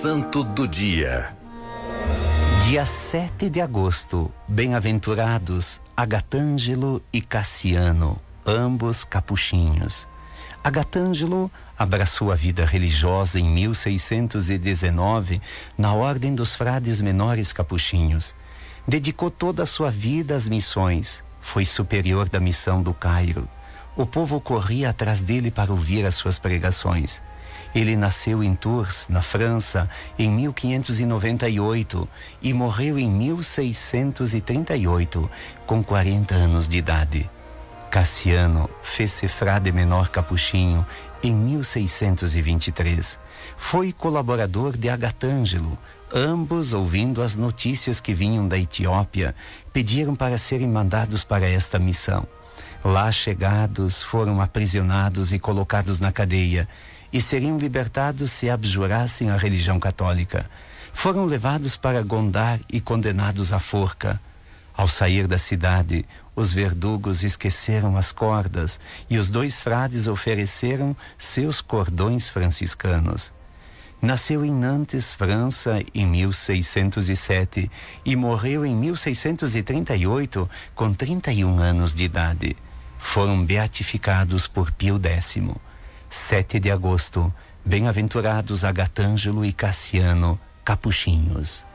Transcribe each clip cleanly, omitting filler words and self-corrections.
Santo do Dia. Dia 7 de agosto, bem-aventurados Agatângelo e Cassiano, ambos capuchinhos. Agatângelo abraçou a vida religiosa em 1619 na Ordem dos Frades Menores Capuchinhos. Dedicou toda a sua vida às missões. Foi superior da missão do Cairo. O povo corria atrás dele para ouvir as suas pregações. Ele nasceu em Tours, na França, em 1598 e morreu em 1638, com 40 anos de idade. Cassiano fez-se frade menor capuchinho em 1623. Foi colaborador de Agatângelo. Ambos, ouvindo as notícias que vinham da Etiópia, pediram para serem mandados para esta missão. Lá chegados, foram aprisionados e colocados na cadeia, e seriam libertados se abjurassem a religião católica. Foram levados para Gondar e condenados à forca. Ao sair da cidade, os verdugos esqueceram as cordas e os dois frades ofereceram seus cordões franciscanos. Nasceu em Nantes, França, em 1607 e morreu em 1638 com 31 anos de idade. Foram beatificados por Pio X. 7 de agosto, bem-aventurados Agatângelo e Cassiano, capuchinhos.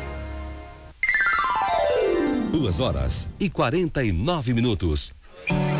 Duas horas e 49 minutos.